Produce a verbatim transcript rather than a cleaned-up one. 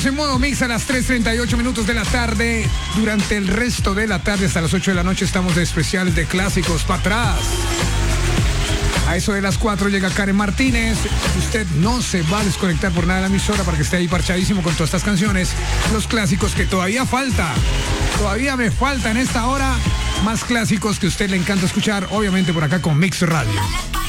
Estamos en modo mix a las tres treinta y ocho minutos de la tarde. Durante el resto de la tarde hasta las ocho de la noche estamos de especiales de clásicos para atrás. A eso de las cuatro llega Karen Martínez. Usted no se va a desconectar por nada de la emisora para que esté ahí parchadísimo con todas estas canciones. Los clásicos que todavía falta. Todavía me falta en esta hora más clásicos que a usted le encanta escuchar, obviamente por acá con Mix Radio.